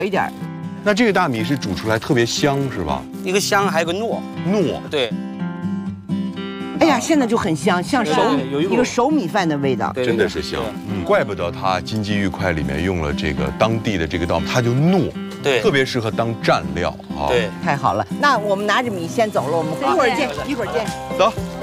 有一点儿。 那这个大米是煮出来特别香，是吧？ 一个香，还有个糯。 糯。 对。 哎呀，现在就很香，像有一个熟米饭的味道。 真的是香。怪不得它金鸡玉块里面用了这个当地的这个稻米，它就糯。 对， 特别适合当蘸料啊！ 对， 太好了。那我们拿着米先走了，我们一会儿见，一会儿见。 走。